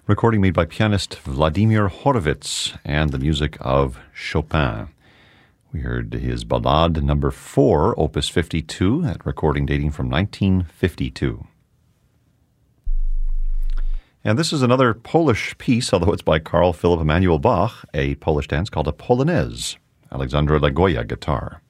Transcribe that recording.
recording made by pianist Vladimir Horowitz and the music of Chopin. We heard his Ballade number 4, opus 52, that recording dating from 1952. And this is another Polish piece, although it's by Carl Philipp Emanuel Bach, a Polish dance called a Polonaise, Alexandra Lagoya guitar.